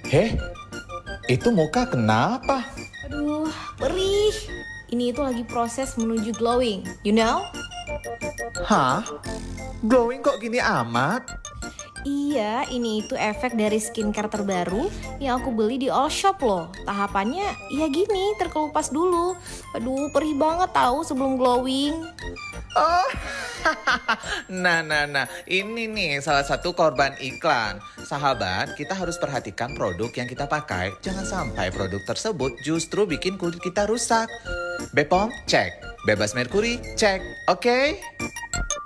Heh, itu muka kenapa? Aduh, perih. Ini itu lagi proses menuju glowing, you know? Hah? Glowing kok gini amat? Iya, ini itu efek dari skincare terbaru yang aku beli di all shop loh. Tahapannya ya gini, terkelupas dulu. Aduh, perih banget tahu sebelum glowing. Oh, nah, ini nih salah satu korban iklan. Sahabat, kita harus perhatikan produk yang kita pakai. Jangan sampai produk tersebut justru bikin kulit kita rusak. Bepom, cek. Bebas merkuri, cek. Oke?